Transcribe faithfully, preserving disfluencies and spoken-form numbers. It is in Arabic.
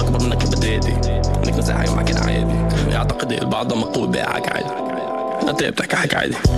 اكبر منك بدريتي، انك نزاعي معك عادي. يعتقد البعض مقبول بيعك عادي، انت بتحكي حكي عادي.